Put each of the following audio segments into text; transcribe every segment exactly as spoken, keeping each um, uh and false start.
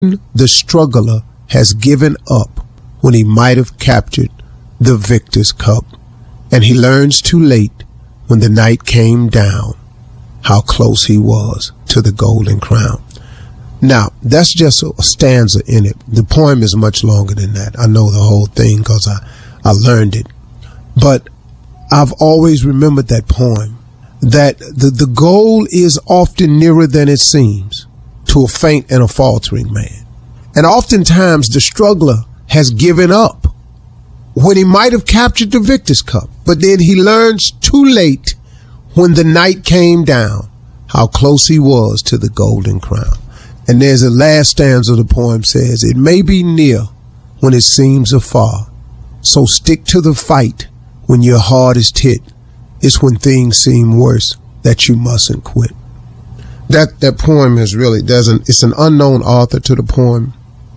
The struggler has given up when he might have captured the victor's cup, and he learns too late when the night came down how close he was to the golden crown. Now, that's just a stanza in it. The poem is much longer than that. I know the whole thing because I, I learned it. But I've always remembered that poem, that the, the goal is often nearer than it seems to a faint and a faltering man. And oftentimes the struggler has given up when he might have captured the victor's cup. But then he learns too late when the night came down how close he was to the golden crown. And there's a last stanza of the poem says, it may be near when it seems afar. So stick to the fight when your heart is hit. It's when things seem worse that you mustn't quit. That that poem is really, there's an, it's an unknown author to the poem.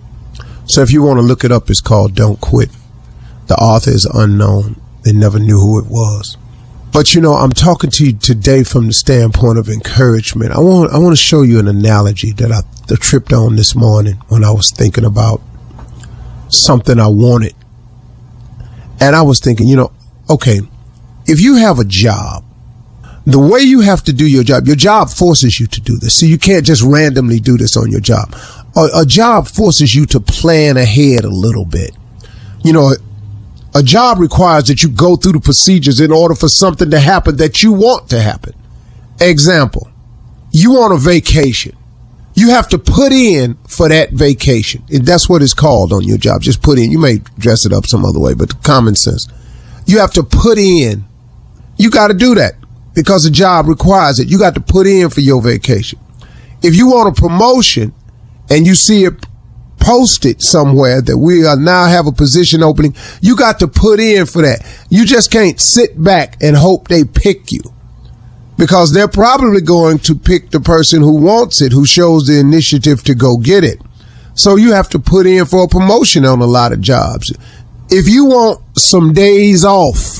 So if you want to look it up, it's called Don't Quit. The author is unknown. They never knew who it was. But, you know, I'm talking to you today from the standpoint of encouragement. I want I want to show you an analogy that I that tripped on this morning when I was thinking about something I wanted. And I was thinking, you know, okay, if you have a job, the way you have to do your job, your job forces you to do this. So you can't just randomly do this on your job. A, a job forces you to plan ahead a little bit. You know, a job requires that you go through the procedures in order for something to happen that you want to happen. Example, you want a vacation. You have to put in for that vacation. That's what it's called on your job. Just put in. You may dress it up some other way, but common sense. You have to put in. You got to do that because the job requires it. You got to put in for your vacation. If you want a promotion and you see it posted somewhere that we are now have a position opening, you got to put in for that. You just can't sit back and hope they pick you, because they're probably going to pick the person who wants it, who shows the initiative to go get it. So you have to put in for a promotion on a lot of jobs. If you want some days off,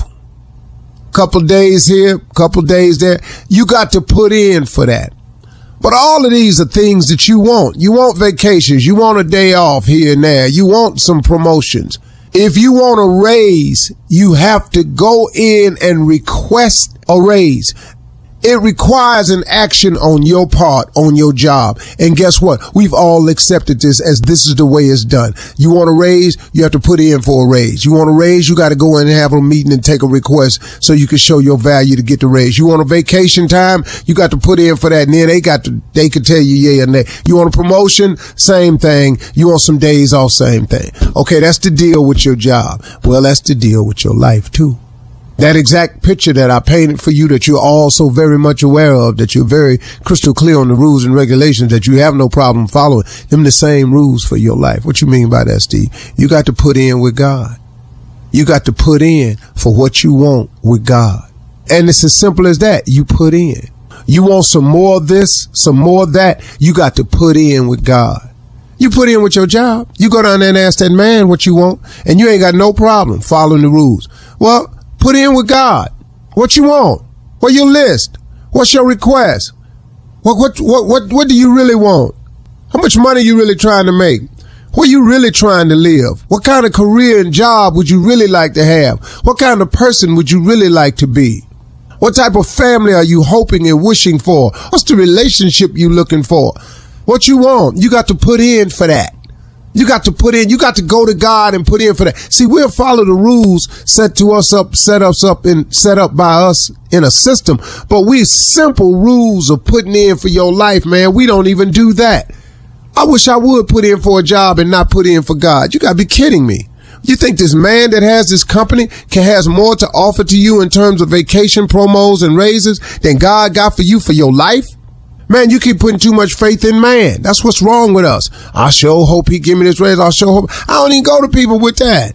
couple days here, couple days there, you got to put in for that. But all of these are things that you want. You want vacations. You want a day off here and there. You want some promotions. If you want a raise, you have to go in and request a raise. It requires an action on your part, on your job. And guess what? We've all accepted this as this is the way it's done. You want a raise, you have to put in for a raise. You want a raise, you got to go in and have a meeting and take a request so you can show your value to get the raise. You want a vacation time, you got to put in for that. And then they got to, they can tell you yeah or nay. You want a promotion, same thing. You want some days off, same thing. Okay, that's the deal with your job. Well, that's the deal with your life too. That exact picture that I painted for you that you're all so very much aware of, that you're very crystal clear on the rules and regulations, that you have no problem following them, the same rules for your life. What you mean by that, Steve? You got to put in with God. You got to put in for what you want with God. And it's as simple as that. You put in. You want some more of this, some more of that, you got to put in with God. You put in with your job. You go down there and ask that man what you want, and you ain't got no problem following the rules. Well, put in with God. What you want? What your list? What's your request? What, what, what, what, what do you really want? How much money you really trying to make? Where you really trying to live? What kind of career and job would you really like to have? What kind of person would you really like to be? What type of family are you hoping and wishing for? What's the relationship you looking for? What you want? You got to put in for that. You got to put in, you got to go to God and put in for that. See, we'll follow the rules set to us up, set us up and set up by us in a system. But we simple rules of putting in for your life, man. We don't even do that. I wish I would put in for a job and not put in for God. You gotta be kidding me. You think this man that has this company can has more to offer to you in terms of vacation promos and raises than God got for you for your life? Man, you keep putting too much faith in man. That's what's wrong with us. I sure hope he give me this raise. I sure hope. I don't even go to people with that.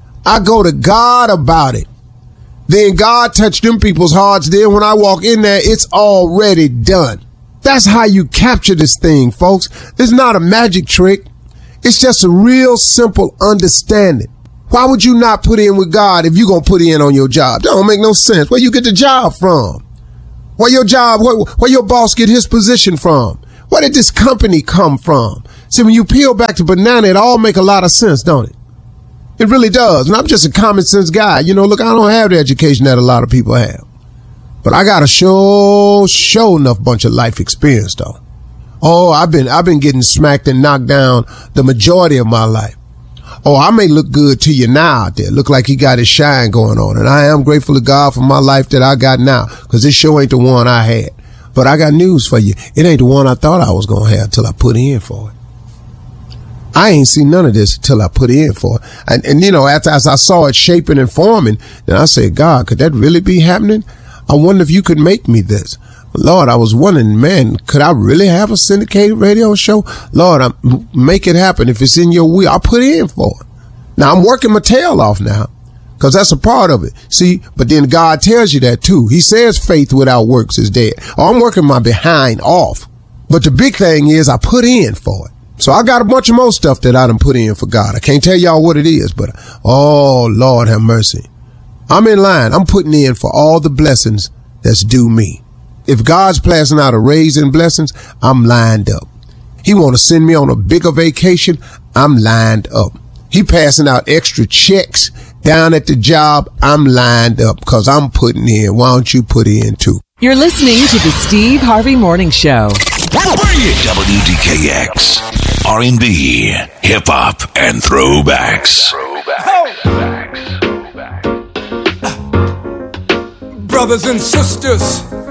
I go to God about it. Then God touched them people's hearts. Then when I walk in there, it's already done. That's how you capture this thing, folks. It's not a magic trick. It's just a real simple understanding. Why would you not put in with God if you're going to put in on your job? That don't make no sense. Where you get the job from? Where your job, where, where your boss get his position from? Where did this company come from? See, when you peel back the banana, it all make a lot of sense, don't it? It really does. And I'm just a common sense guy. You know, look, I don't have the education that a lot of people have. But I got a show, show enough bunch of life experience, though. Oh, I've been, I've been getting smacked and knocked down the majority of my life. Oh, I may look good to you now out there. Look like he got his shine going on. And I am grateful to God for my life that I got now. Cause this show ain't the one I had. But I got news for you. It ain't the one I thought I was going to have till I put in for it. I ain't seen none of this till I put in for it. And, and you know, after as I saw it shaping and forming, then I said, God, could that really be happening? I wonder if you could make me this. Lord, I was wondering, man, could I really have a syndicated radio show? Lord, I'm, make it happen. If it's in your will, I'll put in for it. Now, I'm working my tail off now. Because that's a part of it. See, but then God tells you that too. He says faith without works is dead. Oh, I'm working my behind off. But the big thing is I put in for it. So I got a bunch of more stuff that I done put in for God. I can't tell y'all what it is, but oh, Lord have mercy. I'm in line. I'm putting in for all the blessings that's due me. If God's passing out a raise in blessings, I'm lined up. He want to send me on a bigger vacation, I'm lined up. He passing out extra checks down at the job, I'm lined up because I'm putting in. Why don't you put in too? You're listening to the Steve Harvey Morning Show. W D K X, R and B, hip hop, and throwbacks. Brothers and sisters,